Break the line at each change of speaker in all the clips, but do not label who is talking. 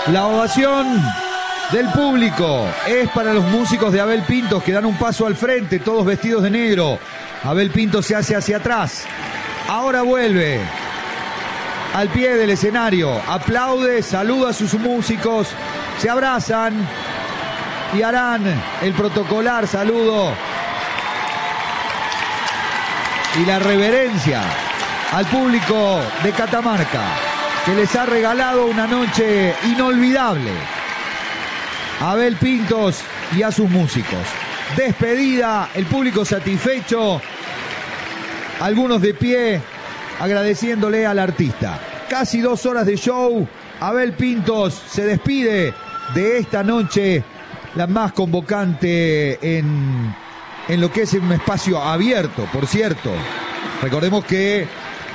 La ovación del público es para los músicos de Abel Pintos, que dan un paso al frente, todos vestidos de negro. Abel Pintos se hace hacia atrás. Ahora vuelve al pie del escenario, aplaude, saluda a sus músicos, se abrazan y harán el protocolar saludo y la reverencia al público de Catamarca, que les ha regalado una noche inolvidable. A Abel Pintos y a sus músicos. Despedida, el público satisfecho, algunos de pie agradeciéndole al artista. Casi 2 horas de show. Abel Pintos se despide de esta noche, la más convocante en lo que es un espacio abierto, por cierto. Recordemos que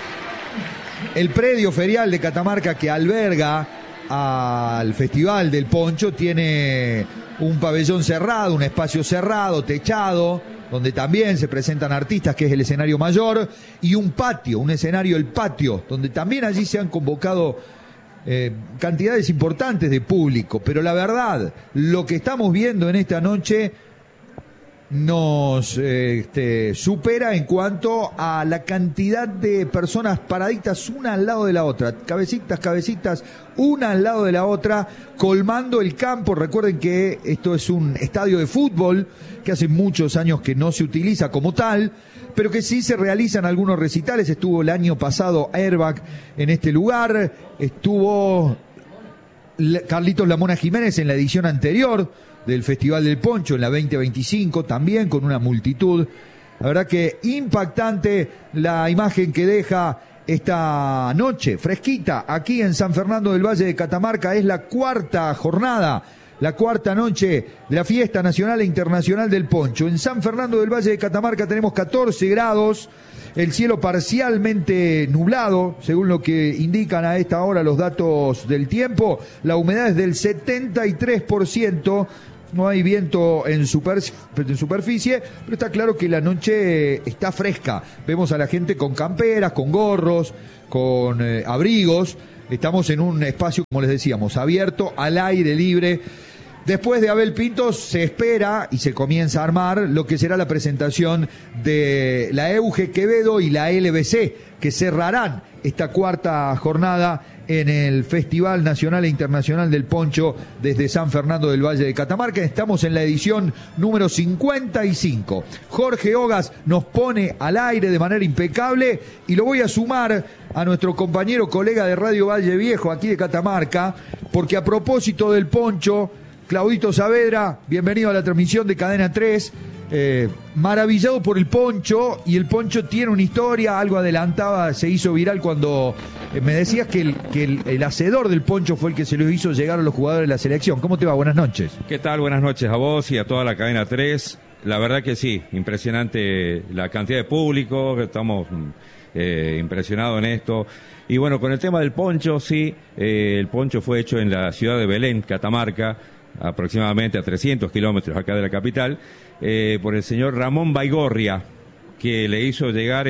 el predio ferial de Catamarca, que alberga al Festival del Poncho, tiene un pabellón cerrado, un espacio cerrado, techado, donde también se presentan artistas, que es el escenario mayor, y un patio, un escenario, el patio, donde también allí se han convocado cantidades importantes de público. Pero la verdad, lo que estamos viendo en esta noche nos supera en cuanto a la cantidad de personas paraditas una al lado de la otra, cabecitas, una al lado de la otra, colmando el campo. Recuerden que esto es un estadio de fútbol que hace muchos años que no se utiliza como tal, pero que sí se realizan algunos recitales. Estuvo el año pasado Airbag en este lugar, estuvo Carlitos La Mona Jiménez en la edición anterior del Festival del Poncho, en la 2025, también con una multitud. La verdad que impactante la imagen que deja esta noche, fresquita, aquí en San Fernando del Valle de Catamarca. Es la 4ª jornada, la 4ª noche de la Fiesta Nacional e Internacional del Poncho. En San Fernando del Valle de Catamarca tenemos 14 grados, el cielo parcialmente nublado, según lo que indican a esta hora los datos del tiempo. La humedad es del 73%. No hay viento en superficie, pero está claro que la noche está fresca. Vemos a la gente con camperas, con gorros, con abrigos. Estamos en un espacio, como les decíamos, abierto, al aire libre. Después de Abel Pintos se espera y se comienza a armar lo que será la presentación de la Euge Quevedo y la LBC, que cerrarán esta 4ª jornada en el Festival Nacional e Internacional del Poncho desde San Fernando del Valle de Catamarca. Estamos en la edición número 55. Jorge Ogas nos pone al aire de manera impecable y lo voy a sumar a nuestro compañero, colega de Radio Valle Viejo, aquí de Catamarca, porque a propósito del Poncho, Claudito Saavedra, bienvenido a la transmisión de Cadena 3. Maravillado por el Poncho, y el Poncho tiene una historia, algo adelantaba, se hizo viral cuando me decías que el hacedor del Poncho fue el que se lo hizo llegar a los jugadores de la selección. ¿Cómo te va? Buenas noches.
¿Qué tal? Buenas noches a vos y a toda la Cadena 3. La verdad que sí, impresionante la cantidad de público, estamos impresionados en esto. Y bueno, con el tema del Poncho, sí, el Poncho fue hecho en la ciudad de Belén, Catamarca, aproximadamente a 300 kilómetros acá de la capital, por el señor Ramón Baigorria, que le hizo llegar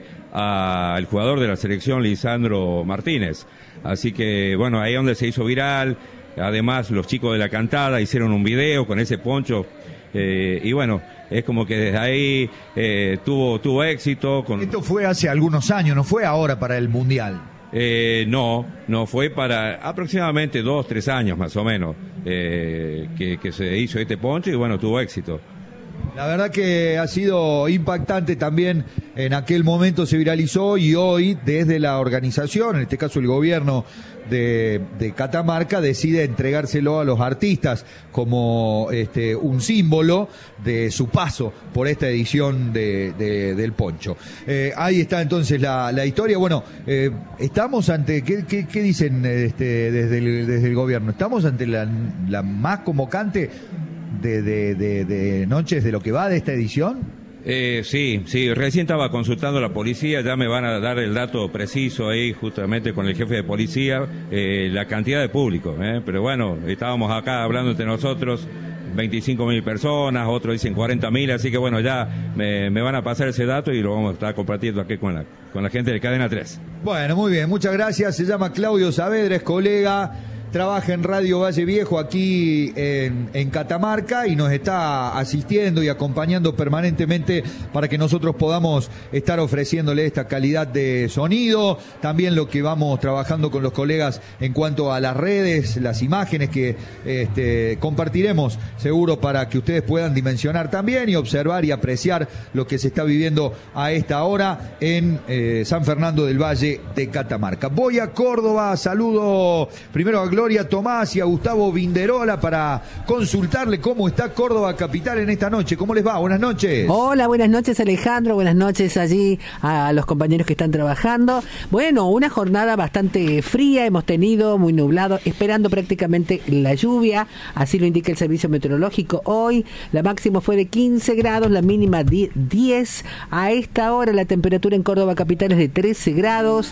al jugador de la selección, Lisandro Martínez. Así que bueno, ahí es donde se hizo viral. Además, los chicos de la cantada hicieron un video con ese Poncho, y bueno, es como que desde ahí tuvo éxito.
Esto fue hace algunos años, no fue ahora para el Mundial.
No fue para aproximadamente 2-3 años más o menos que se hizo este Poncho, y bueno, tuvo éxito.
La verdad que ha sido impactante también. En aquel momento se viralizó, y hoy desde la organización, en este caso el gobierno de Catamarca, decide entregárselo a los artistas como un símbolo de su paso por esta edición del Poncho. Ahí está entonces la historia. Bueno, estamos ante, ¿qué dicen desde el gobierno? Estamos ante la más convocante de noches de lo que va de esta edición.
Sí, recién estaba consultando a la policía, ya me van a dar el dato preciso ahí justamente con el jefe de policía, la cantidad de público, pero bueno, estábamos acá hablando entre nosotros, 25.000 personas, otros dicen 40.000, así que bueno, ya me van a pasar ese dato y lo vamos a estar compartiendo aquí con la gente de Cadena 3.
Bueno, muy bien, muchas gracias. Se llama Claudio Saavedra, es colega, trabaja en Radio Valle Viejo aquí en Catamarca y nos está asistiendo y acompañando permanentemente para que nosotros podamos estar ofreciéndole esta calidad de sonido, también lo que vamos trabajando con los colegas en cuanto a las redes, las imágenes que compartiremos seguro para que ustedes puedan dimensionar también y observar y apreciar lo que se está viviendo a esta hora en San Fernando del Valle de Catamarca. Voy a Córdoba, saludo primero a Gloria Tomás y a Gustavo Vinderola para consultarle cómo está Córdoba capital en esta noche. ¿Cómo les va? Buenas noches.
Hola, buenas noches Alejandro, buenas noches allí a los compañeros que están trabajando. Bueno, una jornada bastante fría hemos tenido, muy nublado, esperando prácticamente la lluvia, así lo indica el servicio meteorológico hoy. La máxima fue de 15 grados, la mínima 10. A esta hora la temperatura en Córdoba capital es de 13 grados,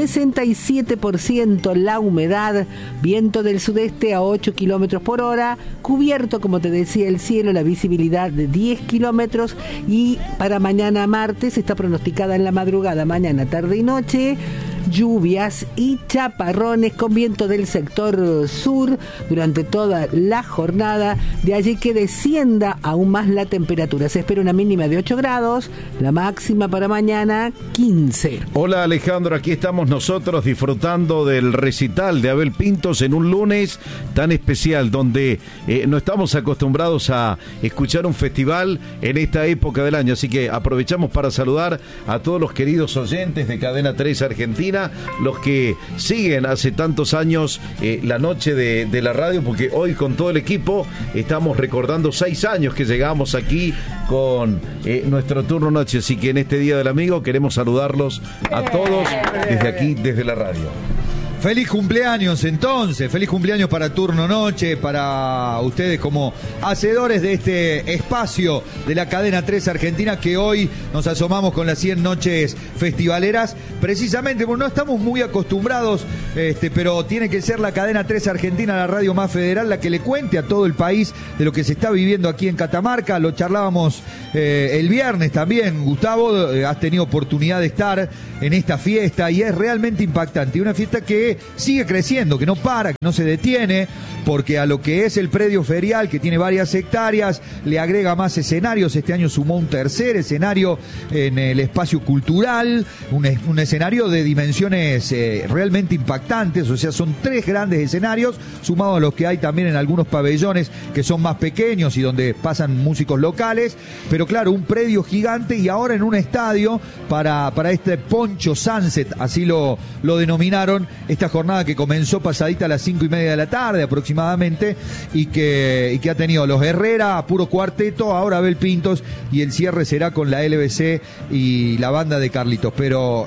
67% la humedad, viento del sudeste a 8 kilómetros por hora, cubierto, como te decía, el cielo, la visibilidad de 10 kilómetros y para mañana martes está pronosticada en la madrugada, mañana, tarde y noche, lluvias y chaparrones con viento del sector sur durante toda la jornada, de allí que descienda aún más la temperatura. Se espera una mínima de 8 grados, la máxima para mañana 15.
Hola Alejandro, aquí estamos nosotros disfrutando del recital de Abel Pintos en un lunes tan especial donde no estamos acostumbrados a escuchar un festival en esta época del año, así que aprovechamos para saludar a todos los queridos oyentes de Cadena 3 Argentina, los que siguen hace tantos años la noche de la radio, porque hoy con todo el equipo estamos recordando 6 años que llegamos aquí con nuestro turno noche, así que en este Día del Amigo queremos saludarlos a todos desde aquí, desde la radio.
Feliz cumpleaños entonces, feliz cumpleaños para Turno Noche, para ustedes como hacedores de este espacio de la Cadena 3 Argentina, que hoy nos asomamos con las 100 noches festivaleras, precisamente porque no estamos muy acostumbrados, pero tiene que ser la Cadena 3 Argentina, la radio más federal, la que le cuente a todo el país de lo que se está viviendo aquí en Catamarca. Lo charlábamos el viernes también, Gustavo, has tenido oportunidad de estar en esta fiesta y es realmente impactante, una fiesta que sigue creciendo, que no para, que no se detiene, porque a lo que es el predio ferial, que tiene varias hectáreas, le agrega más escenarios. Este año sumó un tercer escenario en el espacio cultural, un escenario de dimensiones realmente impactantes, o sea, son 3 grandes escenarios, sumados a los que hay también en algunos pabellones que son más pequeños y donde pasan músicos locales, pero claro, un predio gigante y ahora en un estadio para este Poncho Sunset, así lo denominaron, esta jornada que comenzó pasadita a las 5:30 de la tarde aproximadamente y que ha tenido los Herrera, puro cuarteto, ahora Abel Pintos y el cierre será con la LBC y la banda de Carlitos, pero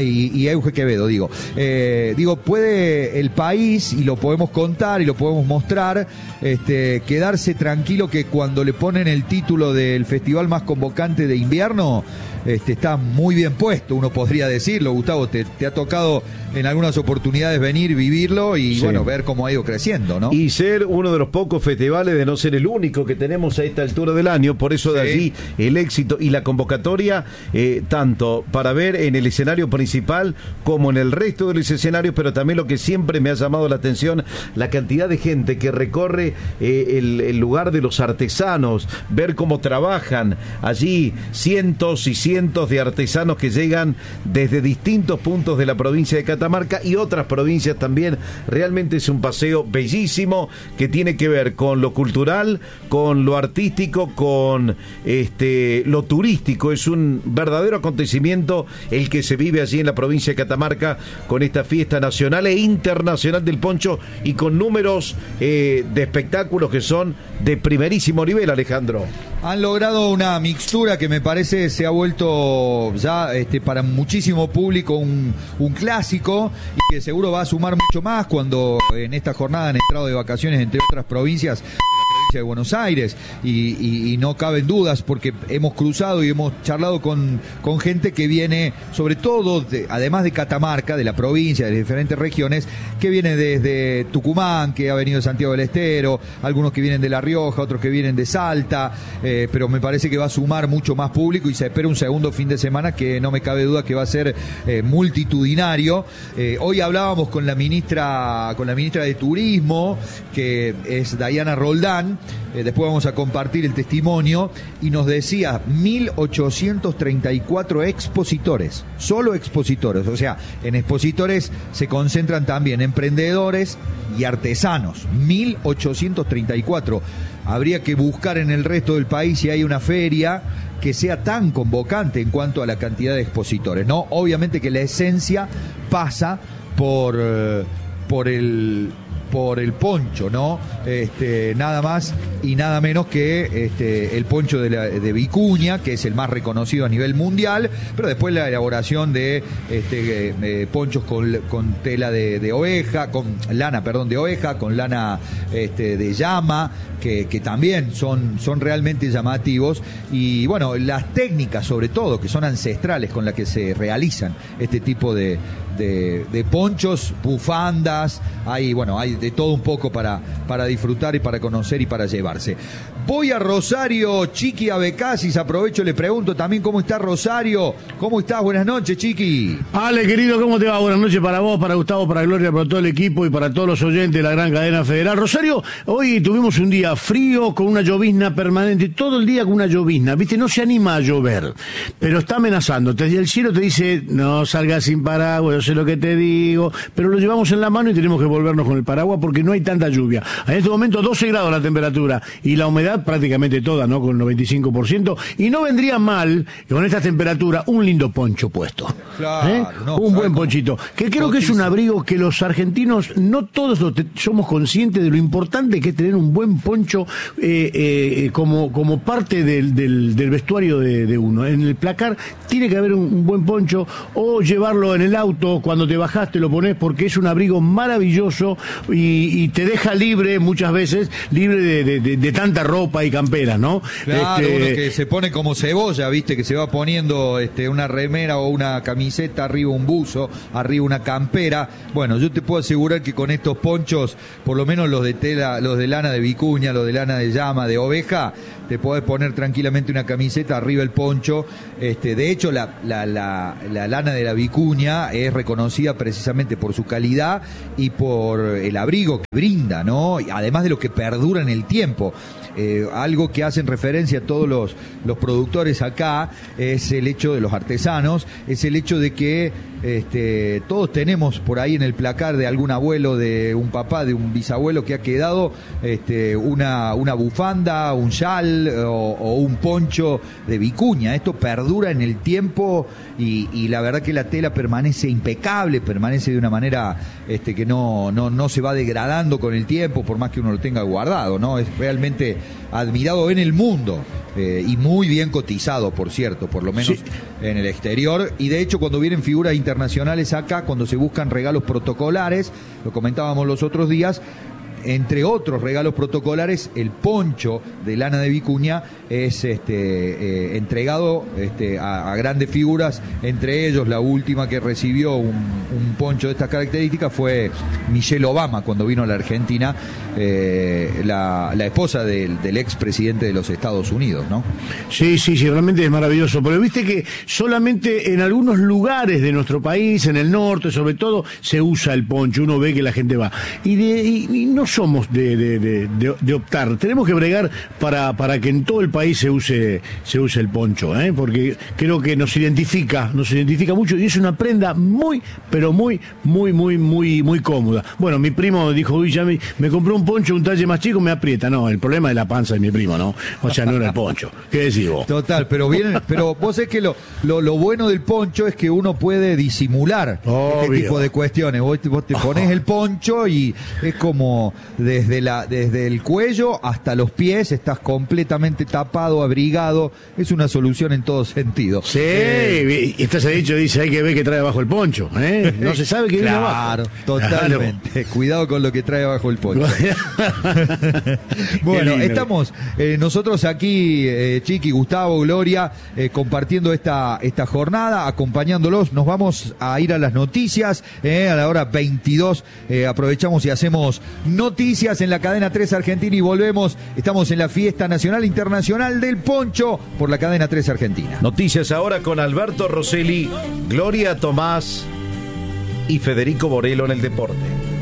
y Euge Quevedo, digo, puede el país, y lo podemos contar y lo podemos mostrar, quedarse tranquilo que cuando le ponen el título del festival más convocante de invierno, está muy bien puesto, uno podría decirlo. Gustavo, te ha tocado en algunas oportunidades venir, vivirlo y sí, bueno, ver cómo ha ido creciendo, ¿no?
Y ser uno de los pocos festivales, de no ser el único que tenemos a esta altura del año, por eso de allí el éxito y la convocatoria, tanto para ver en el escenario principal como en el resto de los escenarios, pero también lo que siempre me ha llamado la atención, la cantidad de gente que recorre el lugar de los artesanos, ver cómo trabajan allí cientos y cientos de artesanos que llegan desde distintos puntos de la provincia de Catamarca y otras provincias también. Realmente es un paseo bellísimo que tiene que ver con lo cultural, con lo artístico, con lo turístico. Es un verdadero acontecimiento el que se vive allí en la provincia de Catamarca con esta fiesta nacional e internacional del poncho y con números de espectáculos que son de primerísimo nivel, Alejandro.
Han logrado una mixtura que me parece se ha vuelto ya para muchísimo público un clásico y que seguro va a sumar mucho más cuando en esta jornada han entrado de vacaciones, entre otras provincias, de la provincia de Buenos Aires y no caben dudas porque hemos cruzado y hemos charlado con gente que viene, sobre todo, además de Catamarca, de la provincia, de diferentes regiones, que viene desde Tucumán, que ha venido de Santiago del Estero, algunos que vienen de La Rioja, otros que vienen de Salta, pero me parece que va a sumar mucho más público y se espera un segundo fin de semana que no me cabe duda que va a ser multitudinario. Hoy hablábamos con la ministra de Turismo, que es Dayana Roldán. Después vamos a compartir el testimonio y nos decía 1.834 expositores, solo expositores, o sea, en expositores se concentran también emprendedores y artesanos, 1.834. Habría que buscar en el resto del país si hay una feria que sea tan convocante en cuanto a la cantidad de expositores, ¿no? Obviamente que la esencia pasa por el poncho, ¿no? Nada más y nada menos que el poncho de Vicuña, que es el más reconocido a nivel mundial, pero después la elaboración de ponchos con tela de oveja, con lana de oveja, con lana de llama, que también son realmente llamativos, y bueno, las técnicas sobre todo, que son ancestrales con las que se realizan este tipo de ponchos, bufandas, hay de todo un poco para disfrutar y para conocer y para llevarse. Voy a Rosario, Chiqui Abecasis, aprovecho y le pregunto también cómo está Rosario. ¿Cómo estás? Buenas noches, Chiqui.
Ale, querido, ¿cómo te va? Buenas noches para vos, para Gustavo, para Gloria, para todo el equipo y para todos los oyentes de la gran cadena federal. Rosario, hoy tuvimos un día frío con una llovizna permanente, todo el día con una llovizna, ¿viste? No se anima a llover, pero está amenazando. Desde el cielo te dice, no salgas sin paraguas, yo sé lo que te digo, pero lo llevamos en la mano y tenemos que volvernos con el paraguas porque no hay tanta lluvia. En este momento 12 grados la temperatura y la humedad prácticamente toda, ¿no? Con el 95%, y no vendría mal con esta temperatura un lindo poncho puesto.
Claro, no,
un buen ponchito, que creo que es un abrigo que los argentinos no todos somos conscientes de lo importante que es tener un buen poncho como parte del vestuario de uno. En el placar tiene que haber un buen poncho, o llevarlo en el auto, cuando te bajaste lo pones, porque es un abrigo maravilloso y te deja libre muchas veces, libre de tanta ropa y camperas, ¿no?
Claro, uno que se pone como cebolla, ¿viste? Que se va poniendo una remera o una camiseta, arriba un buzo, arriba una campera. Bueno, yo te puedo asegurar que con estos ponchos, por lo menos los de tela, los de lana de vicuña, los de lana de llama, de oveja, te podés poner tranquilamente una camiseta, arriba el poncho. De hecho, la lana de la vicuña es reconocida precisamente por su calidad y por el abrigo que brinda, ¿no? Además de lo que perdura en el tiempo. Algo que hacen referencia a todos los productores acá es el hecho de los artesanos, es el hecho de que todos tenemos por ahí en el placar de algún abuelo, de un papá, de un bisabuelo que ha quedado una bufanda, un chal o un poncho de vicuña. Esto perdura en el tiempo y la verdad que la tela permanece impecable, permanece de una manera que no se va degradando con el tiempo, por más que uno lo tenga guardado, ¿no? Es realmente admirado en el mundo y muy bien cotizado, por cierto, por lo menos sí, en el exterior. Y de hecho, cuando vienen figuras internacionales acá, cuando se buscan regalos protocolares, lo comentábamos los otros días, entre otros regalos protocolares, el poncho de lana de vicuña es entregado a grandes figuras. Entre ellos, la última que recibió un poncho de estas características fue Michelle Obama, cuando vino a la Argentina, la esposa del expresidente de los Estados Unidos, ¿no?
Sí, realmente es maravilloso. Pero viste que solamente en algunos lugares de nuestro país, en el norte sobre todo, se usa el poncho. Uno ve que la gente va. Y no somos de optar. Tenemos que bregar para que en todo el país se use el poncho, porque creo que nos identifica mucho y es una prenda muy, pero muy cómoda. Bueno, mi primo dijo, uy, ya me compré un poncho un talle más chico, me aprieta. No, el problema es la panza de mi primo, ¿no? O sea, no era el poncho. ¿Qué decís vos?
Total, pero vos sabés que lo bueno del poncho es que uno puede disimular este tipo de cuestiones. Vos te pones el poncho y es como desde el cuello hasta los pies, estás completamente tapado, abrigado, es una solución en todo sentido.
Sí, está ese dicho, dice, hay que ver qué trae abajo el poncho, no se sabe qué viene abajo.
Claro, totalmente. Claro. Cuidado con lo que trae abajo el poncho. Bueno, estamos nosotros aquí, Chiqui, Gustavo, Gloria, compartiendo esta jornada, acompañándolos. Nos vamos a ir a las noticias, a la hora 22, aprovechamos y hacemos noticias en la cadena 3 Argentina y volvemos. Estamos en la fiesta nacional internacional del poncho por la cadena 3 Argentina.
Noticias ahora con Alberto Rosselli, Gloria Tomás y Federico Borello en el deporte.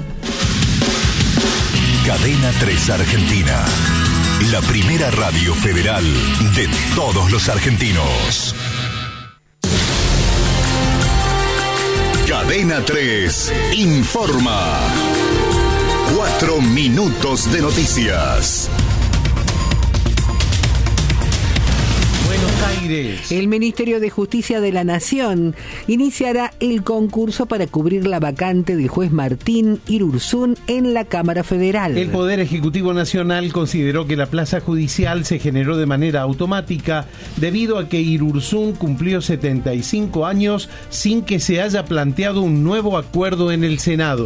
Cadena 3 Argentina, la primera radio federal de todos los argentinos. Cadena 3 informa. 4 minutos de noticias.
Buenos Aires.
El Ministerio de Justicia de la Nación iniciará el concurso para cubrir la vacante del juez Martín Irurzún en la Cámara Federal.
El Poder Ejecutivo Nacional consideró que la plaza judicial se generó de manera automática debido a que Irurzún cumplió 75 años sin que se haya planteado un nuevo acuerdo en el Senado.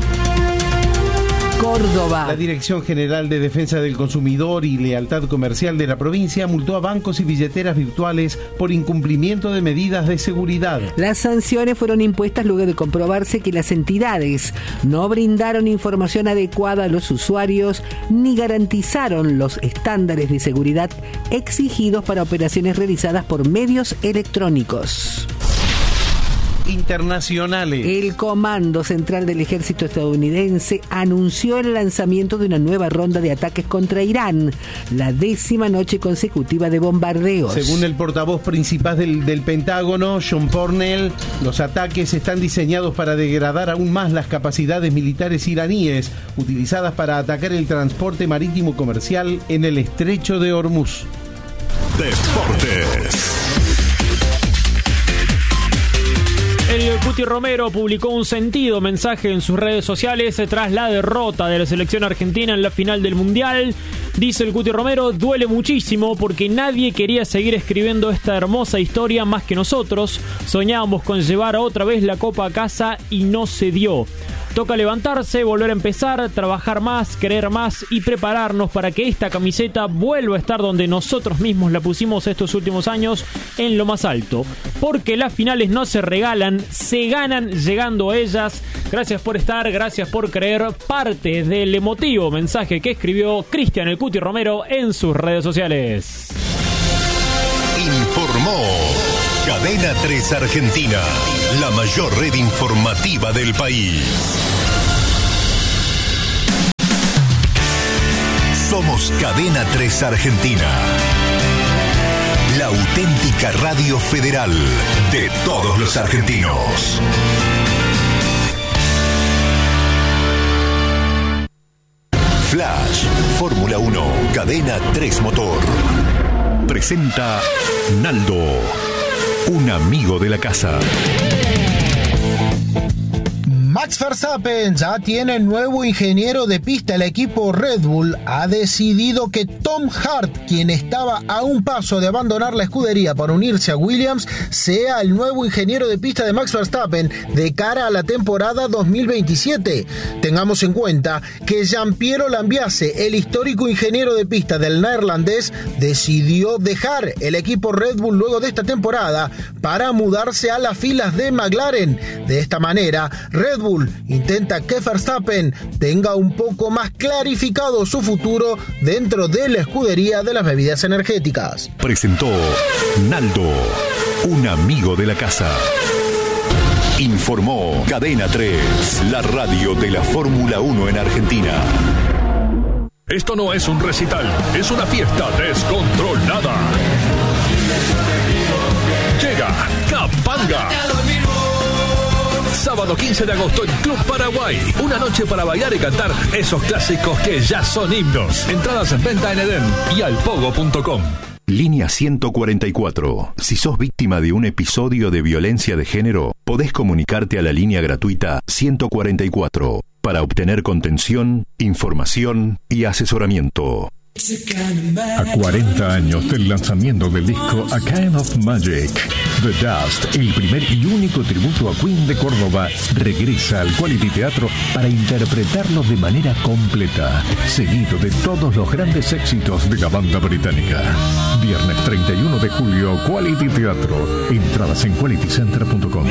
Córdoba.
La Dirección General de Defensa del Consumidor y Lealtad Comercial de la provincia multó a bancos y billeteras virtuales por incumplimiento de medidas de seguridad.
Las sanciones fueron impuestas luego de comprobarse que las entidades no brindaron información adecuada a los usuarios ni garantizaron los estándares de seguridad exigidos para operaciones realizadas por medios electrónicos.
Internacionales.
El Comando Central del Ejército estadounidense anunció el lanzamiento de una nueva ronda de ataques contra Irán, la 10ª noche consecutiva de bombardeos.
Según el portavoz principal del Pentágono, John Pornell, los ataques están diseñados para degradar aún más las capacidades militares iraníes utilizadas para atacar el transporte marítimo comercial en el estrecho de Hormuz.
Deportes.
El Cuti Romero publicó un sentido mensaje en sus redes sociales tras la derrota de la selección argentina en la final del Mundial. Dice el Cuti Romero, duele muchísimo porque nadie quería seguir escribiendo esta hermosa historia más que nosotros. Soñábamos con llevar otra vez la copa a casa y no se dio. Toca levantarse, volver a empezar, trabajar más, querer más y prepararnos para que esta camiseta vuelva a estar donde nosotros mismos la pusimos estos últimos años, en lo más alto. Porque las finales no se regalan, se ganan llegando a ellas. Gracias por estar, gracias por creer. Parte del emotivo mensaje que escribió Cristian el Cuti Romero en sus redes sociales.
Informó Cadena 3 Argentina, la mayor red informativa del país. Somos Cadena 3 Argentina, la auténtica radio federal de todos los argentinos. Flash, Fórmula 1, Cadena 3 Motor. Presenta Naldo, un amigo de la casa.
Max Verstappen ya tiene nuevo ingeniero de pista. El equipo Red Bull ha decidido que Tom Hart, quien estaba a un paso de abandonar la escudería para unirse a Williams, sea el nuevo ingeniero de pista de Max Verstappen de cara a la temporada 2027. Tengamos en cuenta que Gianpiero Lambiase, el histórico ingeniero de pista del neerlandés, decidió dejar el equipo Red Bull luego de esta temporada para mudarse a las filas de McLaren. De esta manera, Red Bull intenta que Verstappen tenga un poco más clarificado su futuro dentro de la escudería de las bebidas energéticas.
Presentó Naldo, un amigo de la casa. Informó Cadena 3, la radio de la Fórmula 1 en Argentina. Esto no es un recital, es una fiesta descontrolada. Llega Capanga. Sábado 15 de agosto en Club Paraguay. Una noche para bailar y cantar esos clásicos que ya son himnos. Entradas en venta en Edén y alpogo.com. Línea 144. Si sos víctima de un episodio de violencia de género, podés comunicarte a la línea gratuita 144 para obtener contención, información y asesoramiento.
A 40 años del lanzamiento del disco A Kind of Magic, The Dust, el primer y único tributo a Queen de Córdoba, regresa al Quality Teatro para interpretarlo de manera completa, seguido de todos los grandes éxitos de la banda británica. Viernes 31 de julio, Quality Teatro. Entradas en qualitycenter.com.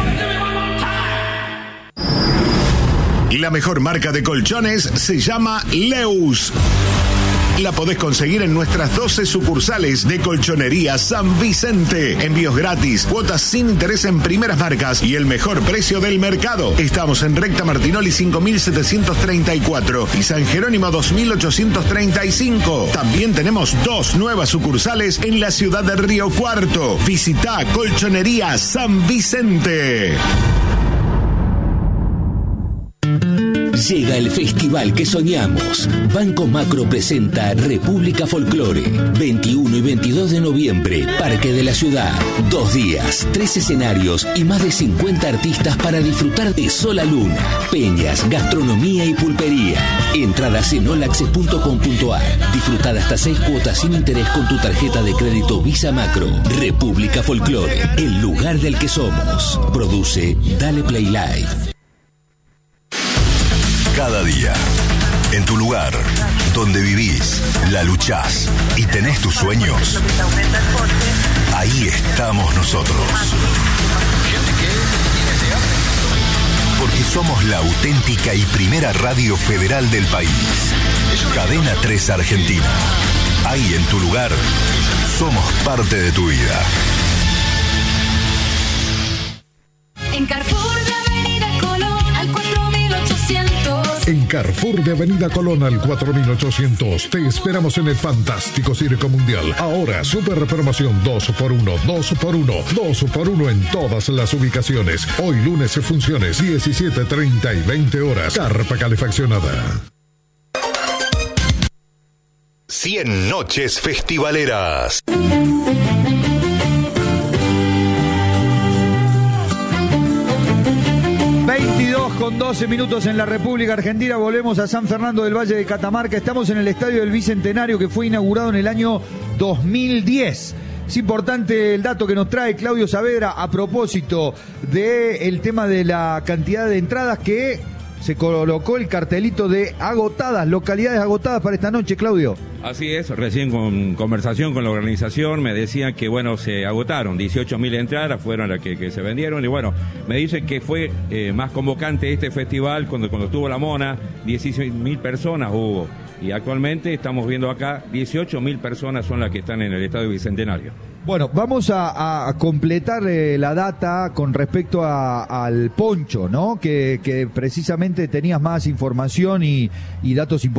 La mejor marca de colchones se llama Leus. La podés conseguir en nuestras 12 sucursales de Colchonería San Vicente. Envíos gratis, cuotas sin interés en primeras marcas y el mejor precio del mercado. Estamos en Recta Martinoli 5734 y San Jerónimo 2835. También tenemos 2 nuevas sucursales en la ciudad de Río Cuarto. Visita Colchonería San Vicente.
Llega el festival que soñamos. Banco Macro presenta República Folclore. 21 y 22 de noviembre, Parque de la Ciudad. 2 días, 3 escenarios y más de 50 artistas para disfrutar de Sola Luna, peñas, gastronomía y pulpería. Entradas en olaccess.com.ar. Disfrutar hasta 6 cuotas sin interés con tu tarjeta de crédito Visa Macro. República Folclore, el lugar del que somos. Produce Dale Play Live.
Cada día, en tu lugar, donde vivís, la luchás y tenés tus sueños, ahí estamos nosotros. Porque somos la auténtica y primera radio federal del país. Cadena 3 Argentina. Ahí en tu lugar, somos parte de tu vida.
En Carrefour de Avenida Colón al 4800.
En Carrefour de Avenida Colón al 4800 te esperamos en el fantástico Circo Mundial. Ahora super promoción 2x1, 2x1, 2x1 en todas las ubicaciones. Hoy lunes funciones 17:30 y 20 horas. Carpa calefaccionada.
100 noches festivaleras.
22:12 en la República Argentina. Volvemos a San Fernando del Valle de Catamarca. Estamos en el Estadio del Bicentenario, que fue inaugurado en el año 2010. Es importante el dato que nos trae Claudio Saavedra a propósito del tema de la cantidad de entradas, que se colocó el cartelito de agotadas, localidades agotadas para esta noche, Claudio.
Así es, recién con conversación con la organización me decían que, bueno, se agotaron, 18.000 entradas fueron las que se vendieron, y bueno, me dicen que fue más convocante este festival cuando estuvo La Mona, 16.000 personas hubo, y actualmente estamos viendo acá 18.000 personas son las que están en el Estadio Bicentenario.
Bueno, vamos a completar la data con respecto al poncho, ¿no? Que precisamente tenías más información y datos importantes.